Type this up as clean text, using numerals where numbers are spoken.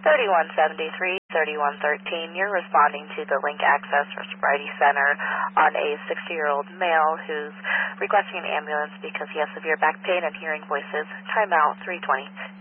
3173, 3113. You're responding to the Link Access for Sobriety Center on a 60-year-old male who's requesting an ambulance because he has severe back pain and hearing voices. Timeout 320.